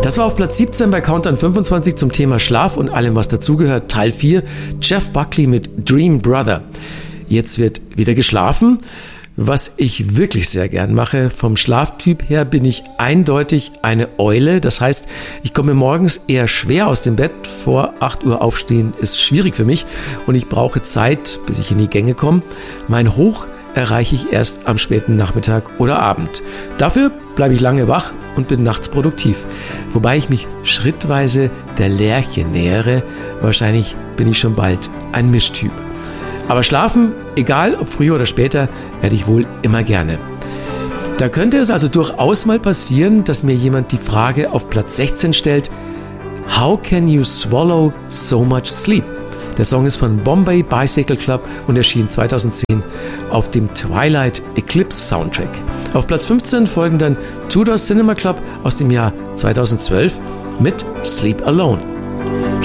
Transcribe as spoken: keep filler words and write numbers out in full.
Das war auf Platz siebzehn bei Countdown fünfundzwanzig zum Thema Schlaf und allem, was dazugehört, Teil vier, Jeff Buckley mit Dream Brother. Jetzt wird wieder geschlafen, was ich wirklich sehr gern mache. Vom Schlaftyp her bin ich eindeutig eine Eule. Das heißt, ich komme morgens eher schwer aus dem Bett. Vor acht Uhr aufstehen ist schwierig für mich und ich brauche Zeit, bis ich in die Gänge komme. Mein Hoch erreiche ich erst am späten Nachmittag oder Abend. Dafür bleibe ich lange wach und bin nachts produktiv. Wobei ich mich schrittweise der Lerche nähere. Wahrscheinlich bin ich schon bald ein Mischtyp. Aber schlafen, egal ob früher oder später, werde ich wohl immer gerne. Da könnte es also durchaus mal passieren, dass mir jemand die Frage auf Platz sechzehn stellt: How can you swallow so much sleep? Der Song ist von Bombay Bicycle Club und erschien zweitausendzehn auf dem Twilight Eclipse Soundtrack. Auf Platz fünfzehn folgen dann Tudor Cinema Club aus dem Jahr zweitausendzwölf mit Sleep Alone.